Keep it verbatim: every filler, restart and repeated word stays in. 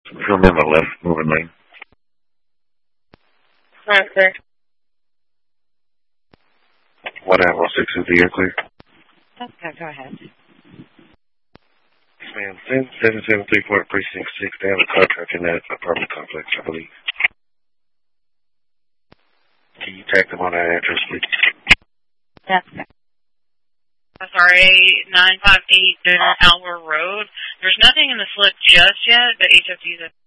From in the left moving lane. Alright, sir. What Apple six is the air clear? Okay, go ahead. Ma'am, send seven seven three four precinct six down the contract in that apartment complex, I believe. Can you tag them on that address, please? That's good. Sorry, nine five eight Alwar Road. There's nothing in the slip just yet, but H F D is